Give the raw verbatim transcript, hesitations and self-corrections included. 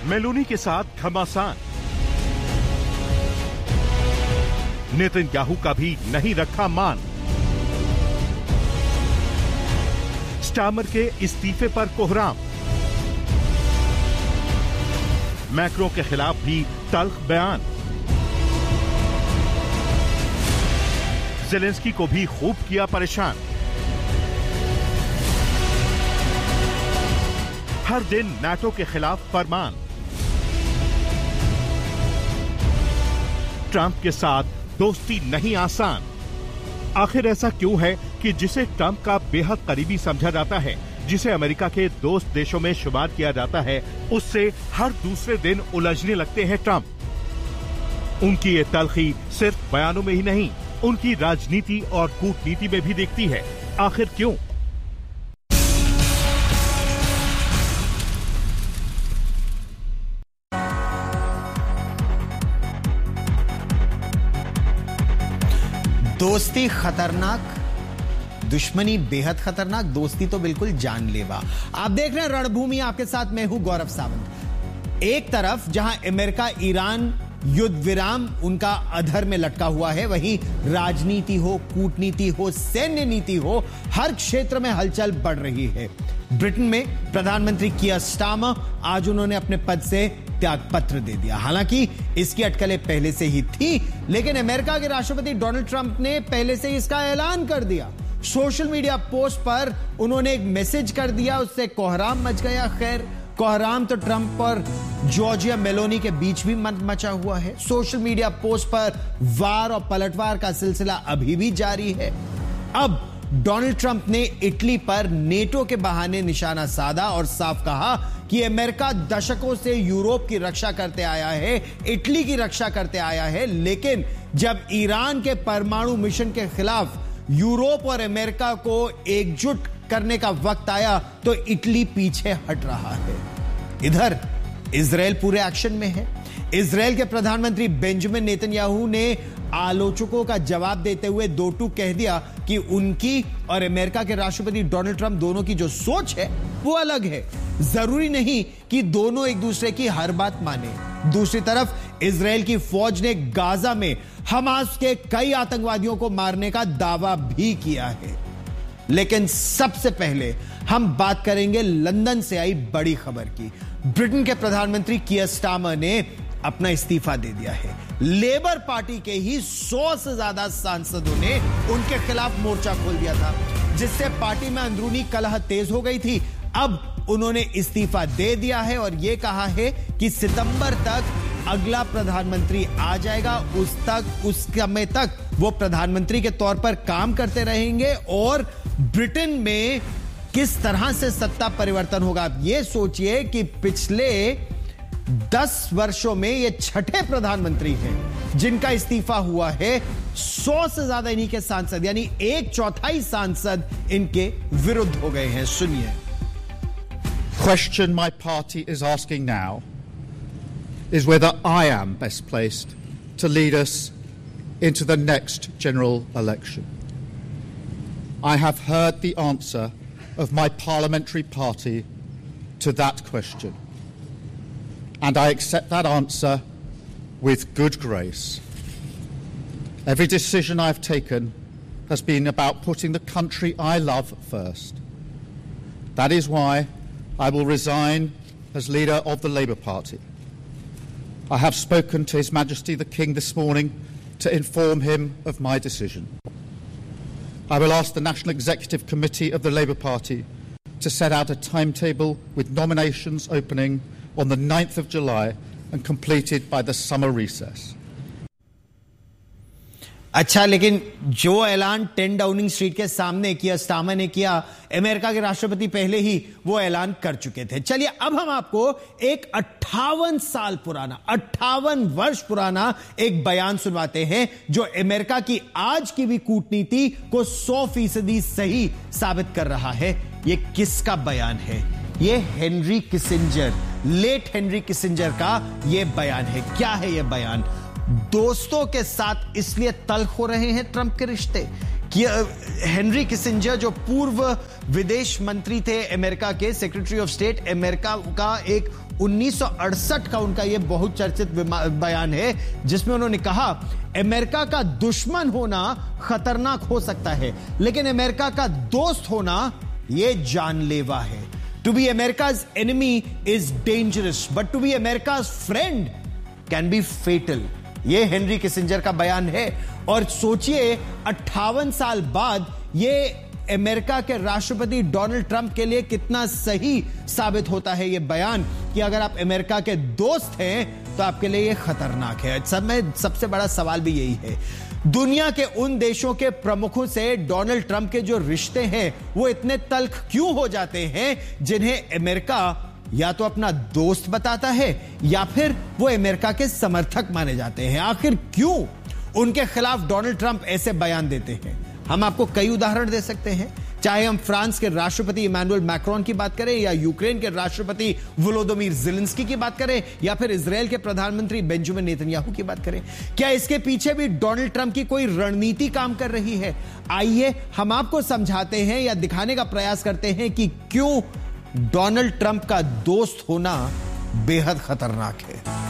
Meloni के साथ घमासान। नेतन्याहू का भी नहीं रखा मान। स्टार्मर के इस्तीफे पर कोहराम। मैक्रो के खिलाफ भी तल्ख बयान। ज़ेलेंस्की को भी खूब किया परेशान। हर दिन नाटो के खिलाफ फरमान। ट्रंप के साथ दोस्ती नहीं आसान। आखिर ऐसा क्यों है कि जिसे ट्रंप का बेहद करीबी समझा जाता है, जिसे अमेरिका के दोस्त देशों में शुमार किया जाता है, उससे हर दूसरे दिन उलझने लगते हैं ट्रंप। उनकी ये तल्खी सिर्फ बयानों में ही नहीं, उनकी राजनीति और कूटनीति में भी दिखती है। आखिर क्यों? दोस्ती खतरनाक, दुश्मनी बेहद खतरनाक, दोस्ती तो बिल्कुल जानलेवा। आप देख रहे हैं रणभूमि, आपके साथ मैं हूं गौरव सावंत। एक तरफ जहां अमेरिका ईरान युद्ध विराम उनका अधर में लटका हुआ है, वहीं राजनीति हो, कूटनीति हो, सैन्य नीति हो, हर क्षेत्र में हलचल बढ़ रही है। ब्रिटेन में प्रधानमंत्री कियर स्टार्मर आज उन्होंने अपने पद से त्यागपत्र दे दिया। हालांकि इसकी अटकलें पहले से ही थी, लेकिन अमेरिका के राष्ट्रपति डोनाल्ड ट्रंप ने पहले से ही इसका ऐलान कर दिया। सोशल मीडिया पोस्ट पर उन्होंने एक मैसेज कर दिया, उससे कोहराम मच गया। खैर, कोहराम तो ट्रंप और जॉर्जिया मेलोनी के बीच भी मचा हुआ है। सोशल मीडिया पोस्ट पर वार और पलटवार का सिलसिला अभी भी जारी है। अब डोनाल्ड ट्रंप ने इटली पर नेटो के बहाने निशाना साधा और साफ कहा कि अमेरिका दशकों से यूरोप की रक्षा करते आया है, इटली की रक्षा करते आया है, लेकिन जब ईरान के परमाणु मिशन के खिलाफ यूरोप और अमेरिका को एकजुट करने का वक्त आया तो इटली पीछे हट रहा है। इधर इजराइल पूरे एक्शन में है। इजराइल के प्रधानमंत्री बेंजामिन नेतन्याहू ने आलोचकों का जवाब देते हुए दो टूक कह दिया कि उनकी और अमेरिका के राष्ट्रपति डोनाल्ड ट्रंप दोनों की जो सोच है वो अलग है। जरूरी नहीं कि दोनों एक दूसरे की हर बात माने। दूसरी तरफ इजराइल की फौज ने गाजा में हमास के कई आतंकवादियों को मारने का दावा भी किया है। लेकिन सबसे पहले हम बात करेंगे लंदन से आई बड़ी खबर की। ब्रिटेन के प्रधानमंत्री कियर स्टार्मर ने अपना इस्तीफा दे दिया है। लेबर पार्टी के ही सौ से ज्यादा सांसदों ने उनके खिलाफ मोर्चा खोल दिया था, जिससे पार्टी में अंदरूनी कलह तेज हो गई थी। अब उन्होंने इस्तीफा दे दिया है और यह कहा है कि सितंबर तक अगला प्रधानमंत्री आ जाएगा, उस तक उस समय तक वो प्रधानमंत्री के तौर पर काम करते रहेंगे और ब्रिटेन में किस तरह से सत्ता परिवर्तन होगा। आप ये सोचिए कि पिछले दस वर्षों में ये छठे प्रधानमंत्री हैं जिनका इस्तीफा हुआ है। सौ से ज्यादा इन्हीं के सांसद, यानी एक चौथाई सांसद इनके विरुद्ध हो गए हैं। सुनिए। Question my party is asking now is whether I am best placed to lead us into the next general election. I have heard the answer of my parliamentary party to that question, and I accept that answer with good grace. Every decision I've taken has been about putting the country I love first. That is why I will resign as leader of the Labour Party. I have spoken to His Majesty the King this morning to inform him of my decision. I will ask the National Executive Committee of the Labour Party to set out a timetable with nominations opening on the ninth of July and completed by the summer recess. अच्छा, लेकिन जो ऐलान ten Downing street के सामने किया Starmer ने किया, America के राष्ट्रपति पहले ही वो ऐलान कर चुके थे। चलिए अब हम आपको एक अट्ठावन साल पुराना, अट्ठावन वर्ष पुराना एक बयान सुनवाते हैं जो अमेरिका की आज की भी कूटनीति को सौ फीसदी सही साबित कर रहा है। ये किसका बयान है? ये Henry Kissinger, late Henry Kissinger का ये बयान है। क्या है ये बयान? दोस्तों के साथ इसलिए तल्ख हो रहे हैं ट्रंप के रिश्ते कि हेनरी किसिंजर जो पूर्व विदेश मंत्री थे अमेरिका के, सेक्रेटरी ऑफ स्टेट अमेरिका का, एक उन्नीस सौ अड़सठ का उनका यह बहुत चर्चित बयान है जिसमें उन्होंने कहा अमेरिका का दुश्मन होना खतरनाक हो सकता है लेकिन अमेरिका का दोस्त होना यह जानलेवा है। To be America's enemy is dangerous but to be America's friend can be fatal. यह हेनरी किसिंजर का बयान है और सोचिए अट्ठावन साल बाद यह अमेरिका के राष्ट्रपति डोनाल्ड ट्रंप के लिए कितना सही साबित होता है यह बयान कि अगर आप अमेरिका के दोस्त हैं तो आपके लिए यह खतरनाक है। सब में सबसे बड़ा सवाल भी यही है, दुनिया के उन देशों के प्रमुखों से डोनाल्ड ट्रंप के जो रिश्ते हैं वो इतने तल्ख क्यों हो जाते हैं जिन्हें अमेरिका या तो अपना दोस्त बताता है या फिर वो अमेरिका के समर्थक माने जाते हैं। आखिर क्यों उनके खिलाफ डोनाल्ड ट्रंप ऐसे बयान देते हैं? हम आपको कई उदाहरण दे सकते हैं, चाहे हम फ्रांस के राष्ट्रपति इमैनुअल मैक्रोन की बात करें या यूक्रेन के राष्ट्रपति वोलोदिमीर ज़ेलेंस्की की बात करें या फिर इजराइल के प्रधानमंत्री बेंजामिन नेतन्याहू की बात करें। क्या इसके पीछे भी डोनाल्ड ट्रंप की कोई रणनीति काम कर रही है? आइए हम आपको समझाते हैं या दिखाने का प्रयास करते हैं कि क्यों डोनाल्ड ट्रंप का दोस्त होना बेहद खतरनाक है।